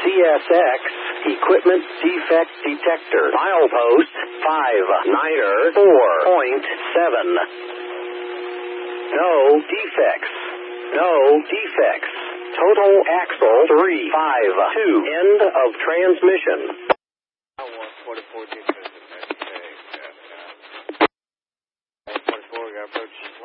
CSX Equipment Defect Detector. Milepost 59er 4.7. No defects. No defects. Total axle 352. End of transmission. 144, 44, got approach.